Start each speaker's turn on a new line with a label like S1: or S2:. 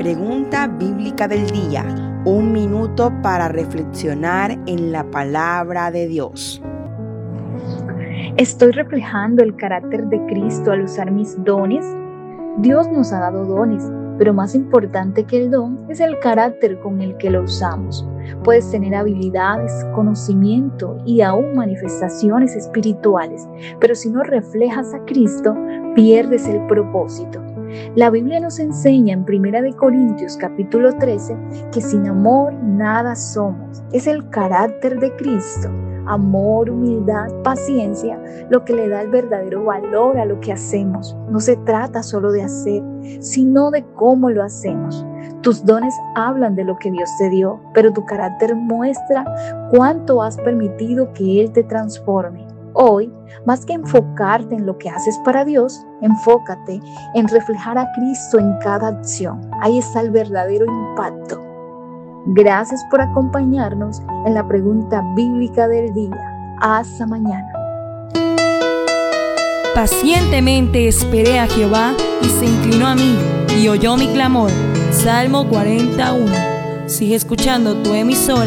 S1: Pregunta bíblica del día. Un minuto para reflexionar en la palabra de Dios.
S2: ¿Estoy reflejando el carácter de Cristo al usar mis dones? Dios nos ha dado dones, pero más importante que el don es el carácter con el que lo usamos. Puedes tener habilidades, conocimiento y aún manifestaciones espirituales, pero si no reflejas a Cristo, pierdes el propósito. La Biblia nos enseña en 1 Corintios capítulo 13 que sin amor nada somos. Es el carácter de Cristo, amor, humildad, paciencia, lo que le da el verdadero valor a lo que hacemos. No se trata solo de hacer, sino de cómo lo hacemos. Tus dones hablan de lo que Dios te dio, pero tu carácter muestra cuánto has permitido que Él te transforme. Hoy, más que enfocarte en lo que haces para Dios, enfócate en reflejar a Cristo en cada acción. Ahí está el verdadero impacto. Gracias por acompañarnos en la pregunta bíblica del día. Hasta mañana.
S3: Pacientemente esperé a Jehová y se inclinó a mí y oyó mi clamor. Salmo 41. Sigue escuchando tu emisora.